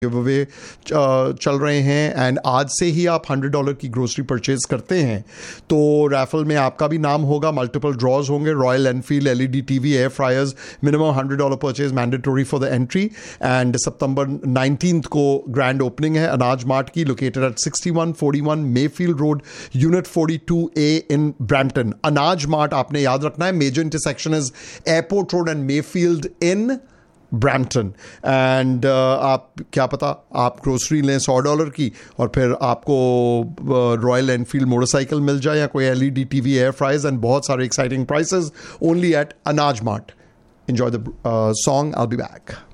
Give away चल रहे हैं एंड आज से ही आप $100 की ग्रोसरी परचेज करते हैं तो रैफल में आपका भी नाम होगा, मल्टीपल ड्रॉज होंगे। Royal Enfield LED TV, air fryers, minimum $100 purchase mandatory for the entry. And सितंबर 19 को ग्रैंड ओपनिंग है अनाज मार्ट की, located at 6141 Mayfield road, unit 42A in Brampton. अनाज मार्ट आपने याद रखना है, major intersection is airport road and Mayfield in Brampton. And आप क्या पता आप ग्रोसरी लें $100 की और फिर आपको रॉयल एनफील्ड मोटरसाइकिल मिल जाए या कोई LED TV, air fries and बहुत सारे एक्साइटिंग प्राइसेस ओनली एट अनाज mart. Enjoy the song, I will be back.